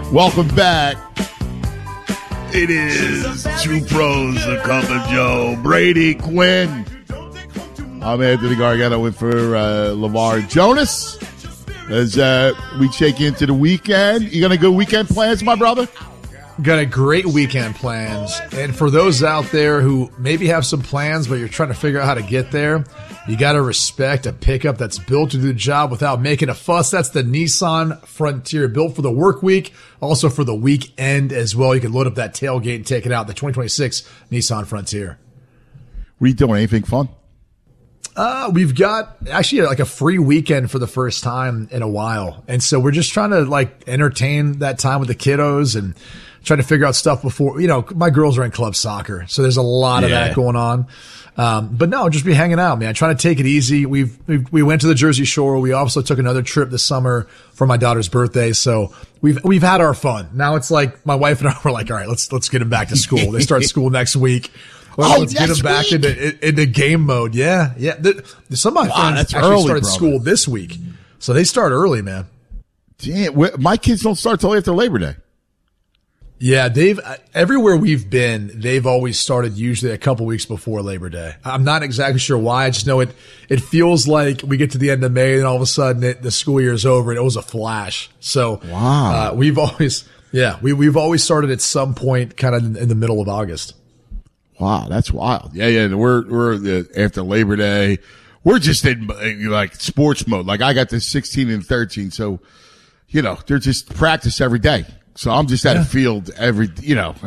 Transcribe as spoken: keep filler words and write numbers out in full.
Welcome back. It is Two Pros, A Cup of Joe. Brady Quinn. I'm Anthony Gargano in for uh, LeVar Jonas. As uh, we check into the weekend. You got a good weekend plans, my brother? Got a great weekend plans. And for those out there who maybe have some plans, but you're trying to figure out how to get there, you got to respect a pickup that's built to do the job without making a fuss. That's the Nissan Frontier, built for the work week, also for the weekend as well. You can load up that tailgate and take it out, the twenty twenty-six Nissan Frontier. What are you doing? Anything fun? Uh, we've got actually like a free weekend for the first time in a while. And so we're just trying to like entertain that time with the kiddos and trying to figure out stuff before, you know, my girls are in club soccer. So there's a lot of yeah. that going on. Um, but no, just be hanging out, man. Trying to take it easy. We've, we've, we went to the Jersey Shore. We also took another trip this summer for my daughter's birthday. So we've, we've had our fun. Now it's like my wife and I were like, all right, let's, let's get them back to school. They start school next week. Well, oh, let's get them back week? into, into game mode. Yeah. Yeah. The, some of my wow, friends actually early, started brother. school this week. So they start early, man. Damn. My kids don't start till after Labor Day. Yeah, they've everywhere we've been, they've always started usually a couple weeks before Labor Day. I'm not exactly sure why. I just know it. It feels like we get to the end of May and all of a sudden it, the school year is over and it was a flash. So wow, uh, we've always, yeah, we we've always started at some point, kind of in, in the middle of August. Wow, that's wild. Yeah, yeah. We're we're uh, after Labor Day. We're just in uh, like sports mode. Like I got this sixteen and thirteen, so you know they're just practice every day. So I'm just at yeah. a field every, you know,